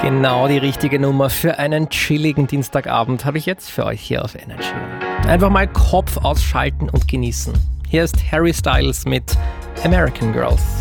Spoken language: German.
Genau die richtige Nummer für einen chilligen Dienstagabend habe ich jetzt für euch hier auf Energy. Einfach mal Kopf ausschalten und genießen. Hier ist Harry Styles mit American Girls.